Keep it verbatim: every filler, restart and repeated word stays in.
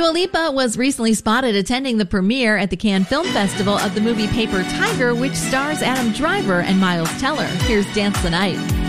Dua Lipa was recently spotted attending the premiere at the Cannes Film Festival of the movie Paper Tiger, which stars Adam Driver and Miles Teller. Here's Dance the Night.